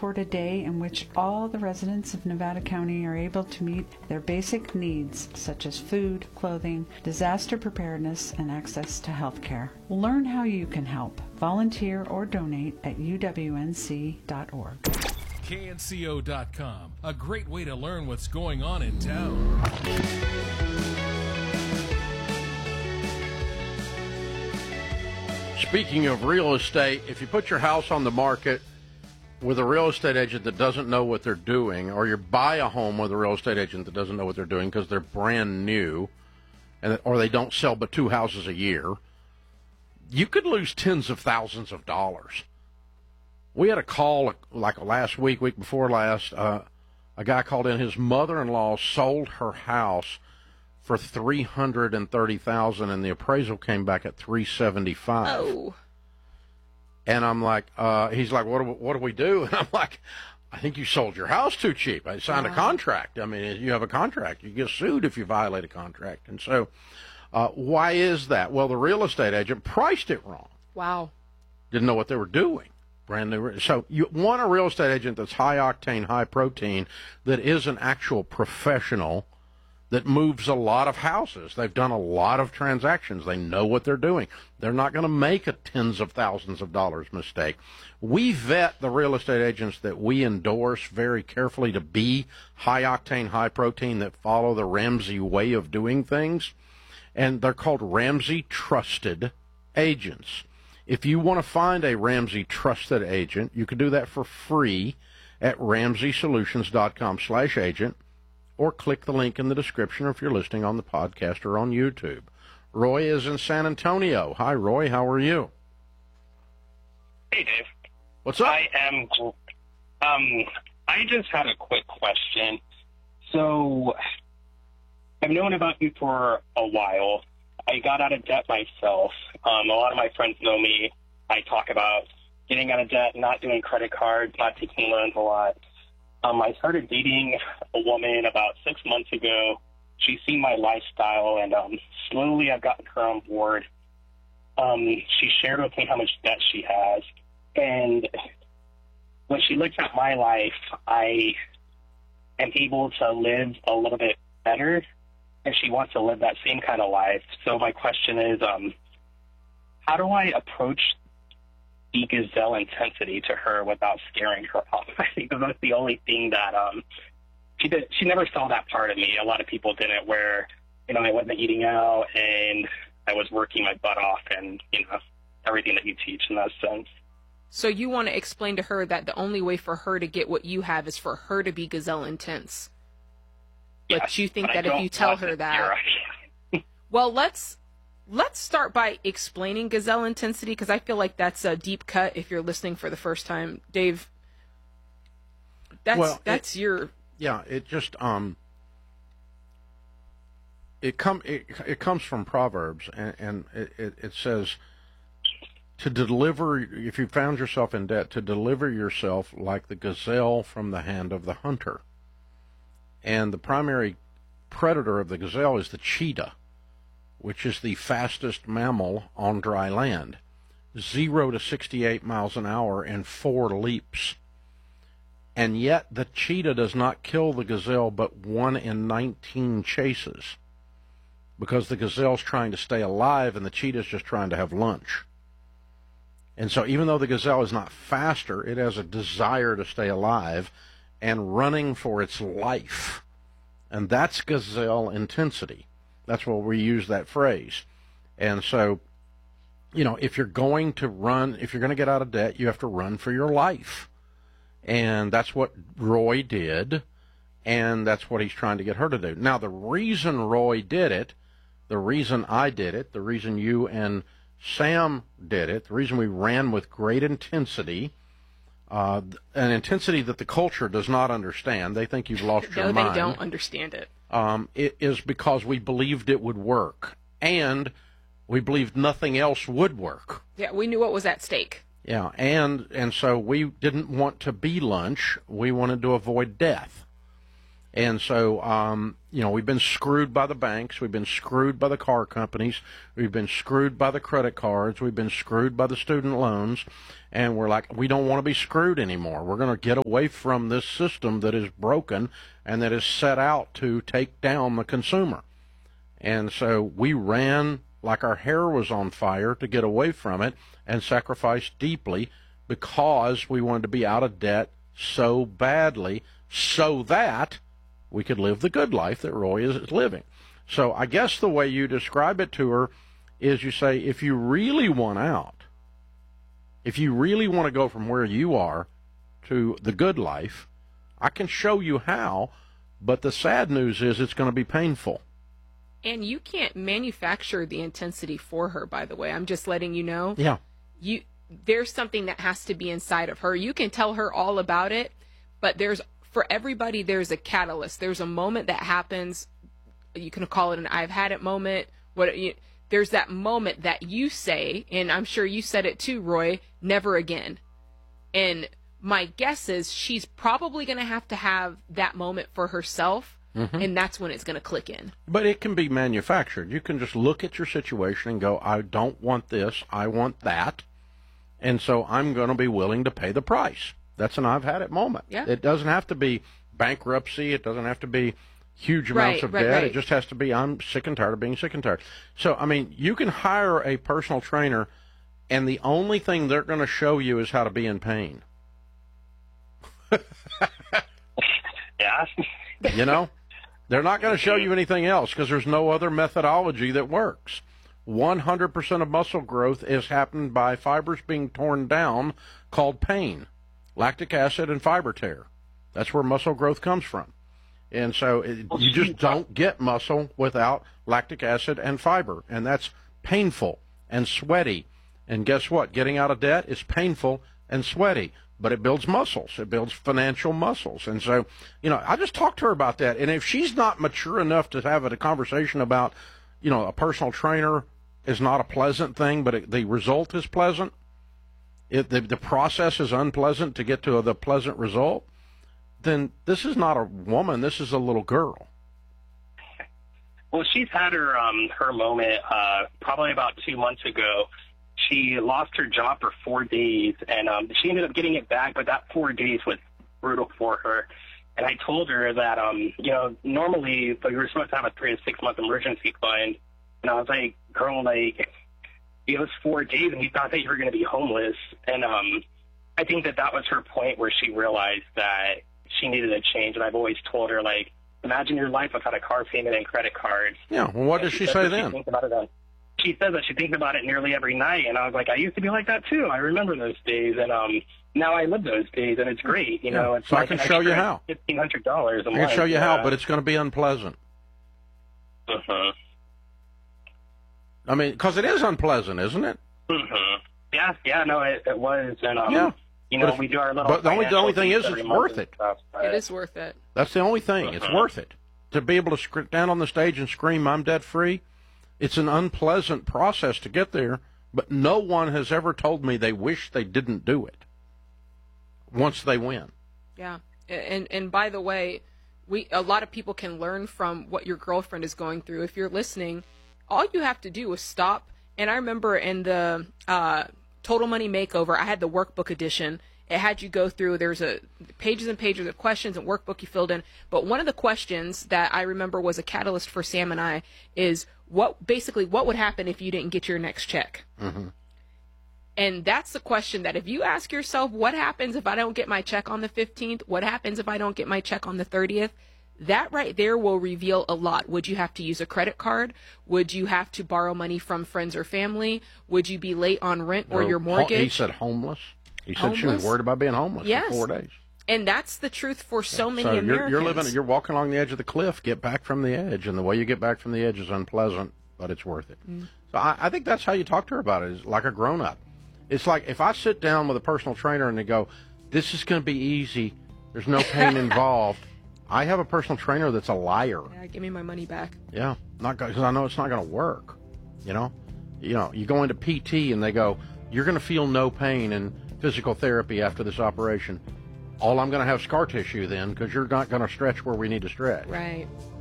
toward a day in which all the residents of Nevada County are able to meet their basic needs, such as food, clothing, disaster preparedness, and access to health care. Learn how you can help. Volunteer or donate at uwnc.org. KNCO.com, a great way to learn what's going on in town. Speaking of real estate, if you put your house on the market with a real estate agent that doesn't know what they're doing, or you buy a home with a real estate agent that doesn't know what they're doing because they're brand new, or they don't sell but 2 houses a year, you could lose tens of thousands of dollars. We had a call like last week before last. A guy called in. His mother-in-law sold her house for $330,000, and the appraisal came back at $375,000. Oh. And I'm like, he's like, what do we do? And I'm like, I think you sold your house too cheap. I signed a contract. I mean, you have a contract. You get sued if you violate a contract. And so, why is that? Well, the real estate agent priced it wrong. Wow. Didn't know what they were doing. Brand new. So you want a real estate agent that's high octane, high protein, that is an actual professional that moves a lot of houses. They've done a lot of transactions. They know what they're doing. They're not going to make a tens of thousands of dollars mistake. We vet the real estate agents that we endorse very carefully to be high octane, high protein, that follow the Ramsey way of doing things. And they're called Ramsey Trusted Agents. If you want to find a Ramsey Trusted Agent, you can do that for free at RamseySolutions.com/agent, or click the link in the description if you're listening on the podcast or on YouTube. Roy is in San Antonio. Hi, Roy. How are you? Hey, Dave. What's up? I am. I just had a quick question. So, I've known about you for a while. I got out of debt myself. A lot of my friends know me. I talk about getting out of debt, not doing credit cards, not taking loans a lot. I started dating a woman about 6 months ago. She's seen my lifestyle, and slowly I've gotten her on board. She shared with me how much debt she has. And when she looks at my life, I am able to live a little bit better, and she wants to live that same kind of life. So my question is, how do I approach the gazelle intensity to her without scaring her off? I think that's the only thing that she never saw that part of me. A lot of people didn't, where, I wasn't eating out and I was working my butt off, and, everything that you teach in that sense. So you want to explain to her that the only way for her to get what you have is for her to be gazelle intense. But you think that if you tell her that... Well, let's start by explaining gazelle intensity, because I feel like that's a deep cut if you're listening for the first time. Dave, that's your... Yeah, it just... It comes from Proverbs, and it says to deliver, if you found yourself in debt, to deliver yourself like the gazelle from the hand of the hunter. And the primary predator of the gazelle is the cheetah, which is the fastest mammal on dry land. 0 to 68 miles an hour in 4 leaps. And yet the cheetah does not kill the gazelle but 1 in 19 chases, because the gazelle's trying to stay alive and the cheetah's just trying to have lunch. And so even though the gazelle is not faster, it has a desire to stay alive and running for its life. And that's gazelle intensity. That's why we use that phrase. And so, if you're going to get out of debt, you have to run for your life. And that's what Roy did, and that's what he's trying to get her to do. Now, the reason Roy did it, the reason I did it, the reason you and Sam did it, the reason we ran with great intensity, an intensity that the culture does not understand. They think you've lost your mind. No, they don't understand it. It is because we believed it would work, and we believed nothing else would work. Yeah, we knew what was at stake. Yeah, and so we didn't want to be lunch. We wanted to avoid death. And so, we've been screwed by the banks. We've been screwed by the car companies. We've been screwed by the credit cards. We've been screwed by the student loans. And we're like, we don't want to be screwed anymore. We're going to get away from this system that is broken and that is set out to take down the consumer. And so we ran like our hair was on fire to get away from it and sacrificed deeply because we wanted to be out of debt so badly so that we could live the good life that Roy is living. So I guess the way you describe it to her is you say, if you really want out, if you really want to go from where you are to the good life, I can show you how, but the sad news is it's going to be painful. And you can't manufacture the intensity for her, by the way. I'm just letting you know. Yeah. There's something that has to be inside of her. You can tell her all about it, but for everybody, there's a catalyst. There's a moment that happens. You can call it an I've had it moment. There's that moment that you say, and I'm sure you said it too, Roy, never again. And my guess is she's probably going to have that moment for herself, and that's when it's going to click in. But it can be manufactured. You can just look at your situation and go, I don't want this, I want that, and so I'm going to be willing to pay the price. That's an I've had it moment. Yeah. It doesn't have to be bankruptcy. It doesn't have to be huge amounts of debt. Right. It just has to be I'm sick and tired of being sick and tired. So, I mean, you can hire a personal trainer, and the only thing they're going to show you is how to be in pain. Yeah. They're not going to show you anything else because there's no other methodology that works. 100% of muscle growth is happened by fibers being torn down called pain, lactic acid and fiber tear. That's where muscle growth comes from. And so you just don't get muscle without lactic acid and fiber, and that's painful and sweaty. And guess what? Getting out of debt is painful and sweaty, but it builds muscles. It builds financial muscles. And so, I just talked to her about that. And if she's not mature enough to have a conversation about, a personal trainer is not a pleasant thing, but the result is pleasant, the process is unpleasant to get to the pleasant result, then this is not a woman. This is a little girl. Well, she's had her moment probably about 2 months ago. She lost her job for 4 days, and she ended up getting it back, but that 4 days was brutal for her. And I told her that, normally we were supposed to have a 3 to 6 month emergency fund, and I was like, girl, it was 4 days, and we thought that you were going to be homeless. And I think that was her point where she realized that she needed a change. And I've always told her, imagine your life without a car payment and credit cards. Yeah, well, what does she say then? She says that she thinks about it nearly every night, and I was like, I used to be like that too. I remember those days, and now I live those days, and it's great. It's so I can show you how. $1,500 a month. I can show you how, but it's going to be unpleasant. I mean, because it is unpleasant, isn't it? Yeah, no, it was, and we do our little. But the only thing is, it's worth it. It is worth it. That's the only thing. It's worth it to be able to stand on the stage and scream, "I'm debt free." It's an unpleasant process to get there, but no one has ever told me they wish they didn't do it once they win. Yeah. And by the way, a lot of people can learn from what your girlfriend is going through. If you're listening, all you have to do is stop. And I remember in the Total Money Makeover, I had the workbook edition. It had you go through, there's pages and pages of questions and workbook you filled in. But one of the questions that I remember was a catalyst for Sam and I is what would happen if you didn't get your next check? Mm-hmm. And that's the question that if you ask yourself, what happens if I don't get my check on the 15th? What happens if I don't get my check on the 30th? That right there will reveal a lot. Would you have to use a credit card? Would you have to borrow money from friends or family? Would you be late on rent or your mortgage? He said homeless. He said she was worried about being homeless for 4 days. And that's the truth for so many Americans. You're walking along the edge of the cliff. Get back from the edge, and the way you get back from the edge is unpleasant, but it's worth it. Mm. So I think that's how you talk to her about it. Is like a grown-up. It's like if I sit down with a personal trainer and they go, "This is going to be easy. There's no pain involved." I have a personal trainer that's a liar. Yeah, give me my money back. Yeah, not because I know it's not going to work. You go into PT and they go, "You're going to feel no pain in physical therapy after this operation." all I'm going to have scar tissue then, because you're not going to stretch where we need to stretch. Right.